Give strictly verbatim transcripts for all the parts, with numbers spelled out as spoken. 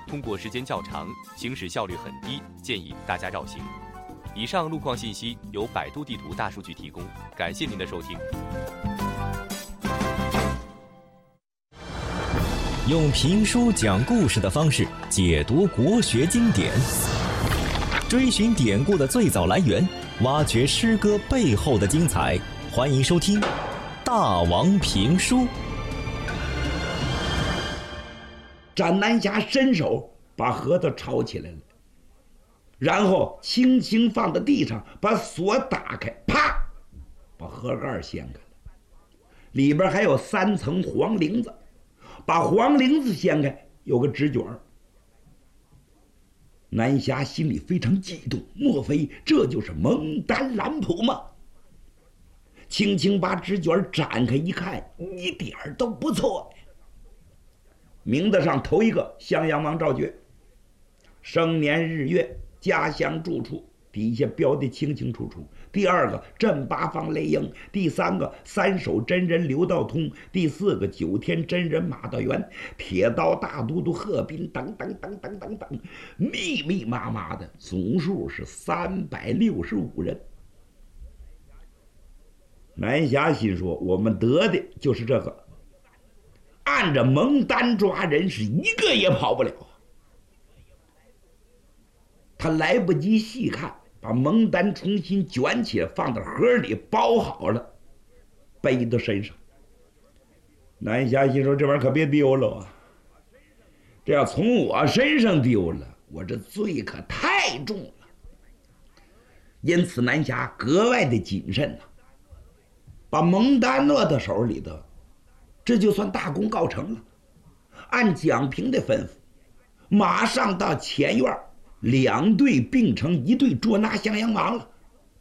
通过时间较长，行驶效率很低，建议大家绕行。以上路况信息由百度地图大数据提供，感谢您的收听。 用评书讲故事的方式解读国学经典，追寻典故的最早来源，挖掘诗歌背后的精彩。欢迎收听《大王评书》。 展南侠伸手把核桃抄起来了，然后轻轻放到地上，把锁打开，啪，把盒盖掀开了，里边还有三层黄绫子。把黄绫子掀开，有个纸卷。南侠心里非常激动，莫非这就是蒙丹蓝谱吗？轻轻把纸卷展开一看，一点都不错。名字上头一个襄阳王赵觉，生年日月家乡住处底下标的清清楚楚。第二个镇八方雷英，第三个三手真人刘道通，第四个九天真人马道元，铁刀大都督贺斌，等等等等等等，密密麻麻的，总数是三百六十五人。南侠心说，我们得的就是这个，按着蒙丹抓人，是一个也跑不了。他来不及细看，把蒙丹重新卷起来，放到盒里包好了，背到身上。南侠心说，这玩意儿可别丢了啊！这要从我身上丢了，我这罪可太重了。因此南侠格外的谨慎呐、啊，把蒙丹落到手里头，这就算大功告成了。按蒋平的吩咐，马上到前院，两队并成一队捉拿襄阳王了。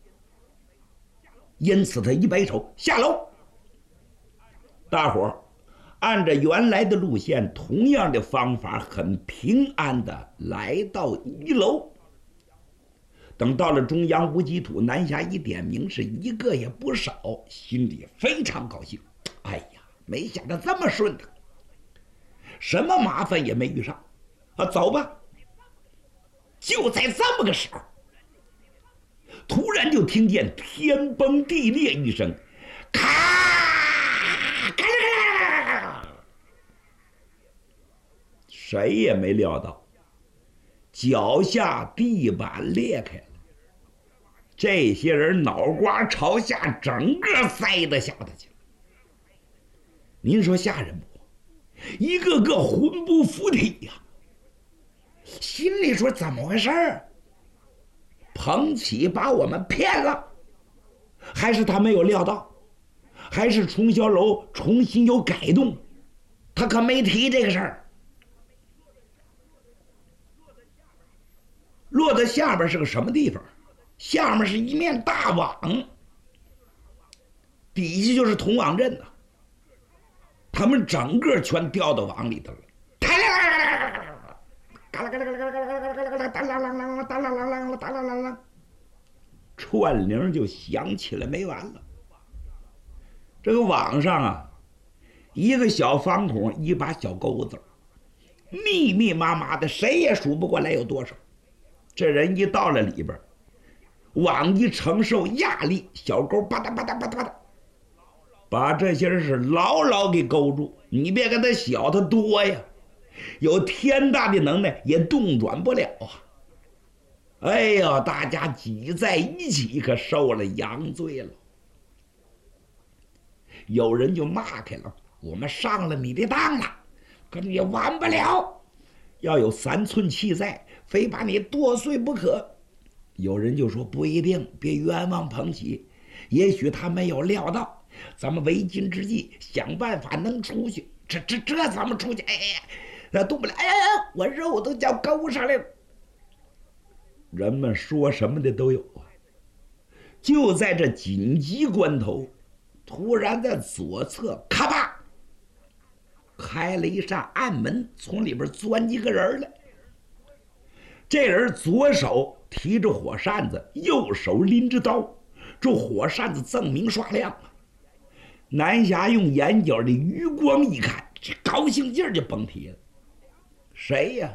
因此他一摆手，下楼。大伙儿按照原来的路线，同样的方法，很平安的来到一楼。等到了中央无极土，南侠一点名，是一个也不少，心里非常高兴。哎呀，没想到这么顺的，什么麻烦也没遇上啊！走吧。就在这么个时候，突然就听见天崩地裂一声，咔咔咔，谁也没料到，脚下地板裂开了，这些人脑瓜朝下，整个塞得下头去了。您说吓人不？一个个魂不附体呀、啊！心里说怎么回事儿？彭起把我们骗了，还是他没有料到，还是重霄楼重新有改动，他可没提这个事儿。落在下边是个什么地方？下面是一面大网，底下就是铜网阵呐、啊。他们整个全掉到网里头了。串铃就响起来，没完了。这个网上啊，一个小方孔，一把小钩子，密密麻麻的，谁也数不过来有多少。这人一到了里边，网一承受压力，小钩吧嗒吧嗒吧嗒吧嗒，把这些人是牢牢给勾住。你别跟他小，他多呀，有天大的能耐也动转不了啊！哎呀，大家挤在一起，可受了洋罪了。有人就骂开了：“我们上了你的当了，可你也完不了，要有三寸气在，非把你剁碎不可。”有人就说：“不一定，别冤枉彭起，也许他没有料到，咱们为今之计，想办法能出去。这这这怎么出去？哎呀，那动不了！哎呀，我肉都叫勾上来了。”人们说什么的都有啊。就在这紧急关头，突然在左侧咔吧开了一扇暗门，从里边钻几个人来。这人左手提着火扇子，右手拎着刀，这火扇子锃明刷亮啊。南侠用眼角的余光一看，这高兴劲儿就甭提了。谁呀？